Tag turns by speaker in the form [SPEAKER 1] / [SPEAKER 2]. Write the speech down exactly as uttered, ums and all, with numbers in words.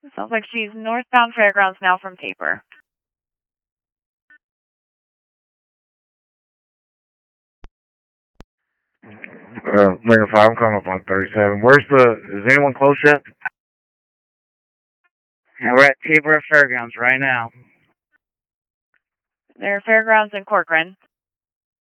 [SPEAKER 1] Sounds like she's northbound Fairgrounds now from Taper.
[SPEAKER 2] Uh, Lincoln five, I'm coming up on thirty-seven. Where's the, is anyone close yet?
[SPEAKER 3] Yeah, we're at Taper Fairgrounds right now.
[SPEAKER 1] They're Fairgrounds and Corcoran.